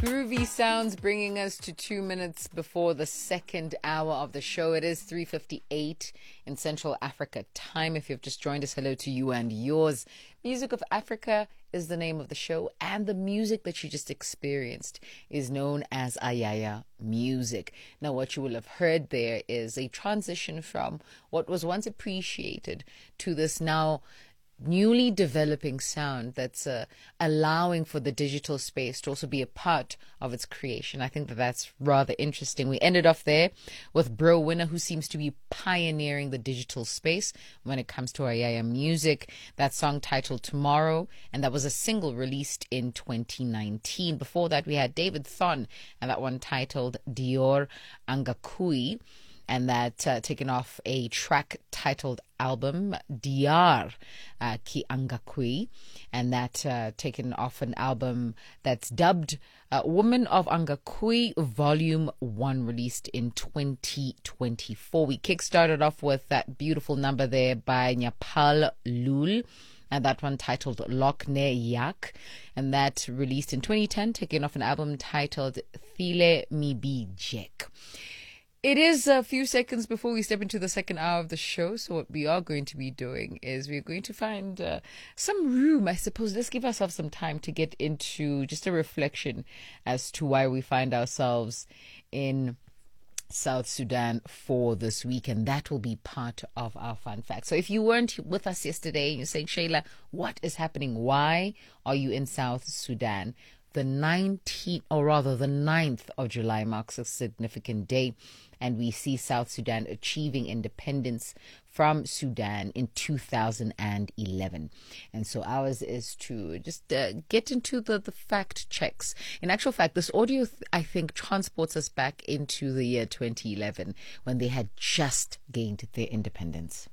Groovy sounds bringing us to 2 minutes before the second hour of the show. It is 3:58 in Central Africa time. If you've just joined us, hello to you and yours. Music of Africa is the name of the show, and the music that you just experienced is known as Ayaya music. Now, what you will have heard there is a transition from what was once appreciated to this now newly developing sound that's allowing for the digital space to also be a part of its creation. I think that's rather interesting. We ended off there with Bro Winner, who seems to be pioneering the digital space when it comes to Ayaya music. That song titled Tomorrow, and that was a single released in 2019. Before that, we had David Thon, and that one titled Dior Angakui, and that taken off a track titled album Dr Ki Angakui, and that taken off an album that's dubbed Woman of Angakui Volume 1, released in 2024. We kickstarted off with that beautiful number there by Nyapal Lul, and that one titled Lokne Yak, and that released in 2010, taken off an album titled Thile Mibi Jek. It is a few seconds before we step into the second hour of the show, so what we are going to be doing is we're going to find some room, I suppose. Let's give ourselves some time to get into just a reflection as to why we find ourselves in South Sudan for this week, and that will be part of our fun fact. So if you weren't with us yesterday and you're saying, Shayla, what is happening? Why are you in South Sudan? The 19th, or rather the 9th of July marks a significant day, and we see South Sudan achieving independence from Sudan in 2011. And so ours is to just get into the fact checks. In actual fact, this audio, I think, transports us back into the year 2011 when they had just gained their independence.